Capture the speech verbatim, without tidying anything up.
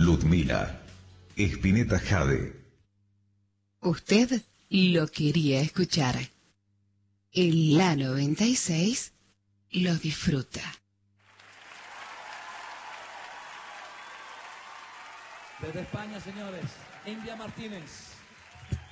Ludmila, Spinetta Jade. Usted lo quería escuchar. En la noventa y seis lo disfruta. Desde España, señores, India Martínez.